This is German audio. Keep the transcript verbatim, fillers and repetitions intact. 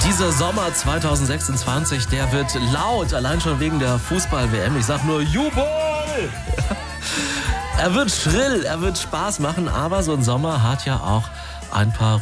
Dieser Sommer zwanzig sechsundzwanzig, der wird laut, allein schon wegen der Fußball-W M. Ich sag nur Jubel! Er wird schrill, er wird Spaß machen, aber so ein Sommer hat ja auch ein paar